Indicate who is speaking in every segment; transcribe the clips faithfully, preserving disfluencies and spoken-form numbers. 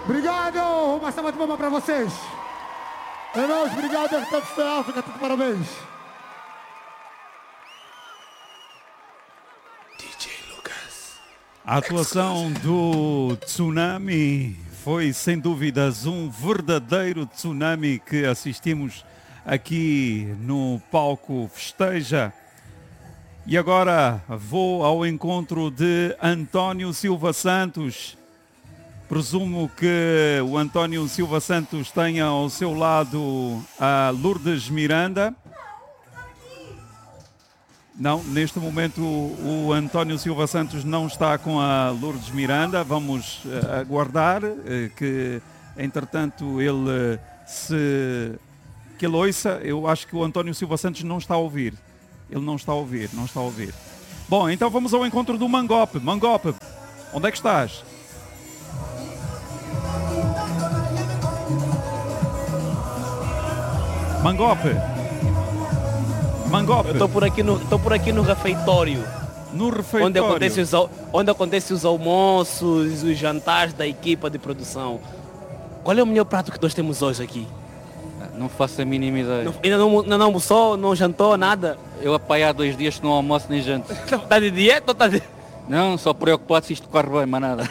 Speaker 1: Obrigado! Uma salva de palmas para vocês. É nóis, obrigado, arquitetos da África, tudo parabéns.
Speaker 2: D J Lucas.
Speaker 3: A atuação do Tsunami foi, sem dúvidas, um verdadeiro tsunami que assistimos aqui no palco Festeja. E agora vou ao encontro de António Silva Santos. Presumo que o António Silva Santos tenha ao seu lado a Lourdes Miranda. Não, neste momento o António Silva Santos não está com a Lourdes Miranda. Vamos uh, aguardar uh, que, entretanto, ele uh, se... que ele ouça. Eu acho que o António Silva Santos não está a ouvir. Ele não está a ouvir, não está a ouvir. Bom, então vamos ao encontro do Mangope. Mangope, onde é que estás? Mangope. Mangope.
Speaker 4: Eu estou por aqui no, estou por aqui no refeitório.
Speaker 3: No refeitório.
Speaker 4: Onde acontecem os, onde acontece os almoços, os jantares da equipa de produção. Qual é o melhor prato que nós temos hoje aqui?
Speaker 5: Não faço a mínima ideia.
Speaker 4: Não, ainda não, não almoçou, não jantou, nada?
Speaker 5: Eu apai há dois dias que não almoço nem janto.
Speaker 4: Está de dieta ou está de...
Speaker 5: Não, só preocupado se isto corre bem, mas nada.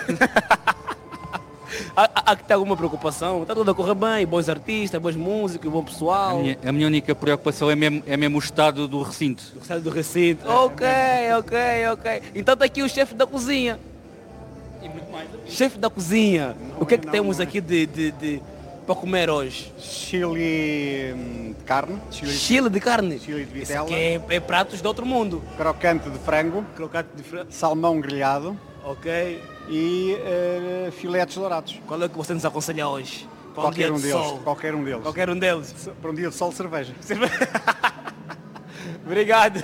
Speaker 4: há, há que ter alguma preocupação? Está tudo a correr bem, bons artistas, bons músicos, bom pessoal.
Speaker 5: A minha, a minha única preocupação é mesmo, é mesmo o estado do recinto.
Speaker 4: O estado do recinto. Ok, ok, ok. Então está aqui o chefe da cozinha.
Speaker 5: E muito mais.
Speaker 4: Chefe da cozinha. Não o que é que não, temos aqui de... de, de... para comer hoje?
Speaker 6: Chile de carne.
Speaker 4: Chile, chile de carne?
Speaker 6: Chile de vitela.
Speaker 4: Isso aqui é, é pratos de outro mundo.
Speaker 6: Crocante de frango.
Speaker 4: Crocante de frango.
Speaker 6: Salmão grelhado.
Speaker 4: Ok.
Speaker 6: E uh, filetes dourados.
Speaker 4: Qual é o que você nos aconselha hoje? Para
Speaker 6: qualquer
Speaker 4: um,
Speaker 6: um
Speaker 4: de
Speaker 6: deles.
Speaker 4: Sol?
Speaker 6: Qualquer um deles.
Speaker 4: Qualquer um deles.
Speaker 6: Para um dia de sol, cerveja.
Speaker 4: Obrigado.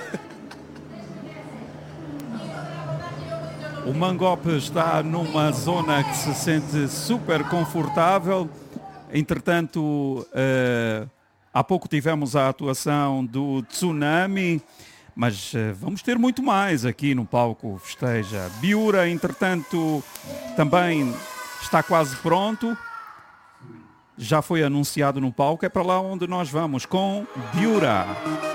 Speaker 3: O Mangope está numa zona que se sente super confortável. Entretanto, uh, há pouco tivemos a atuação do Tsunami, mas uh, vamos ter muito mais aqui no palco Festeja. Biura, entretanto, também está quase pronto. Já foi anunciado no palco, é para lá onde nós vamos com Biura.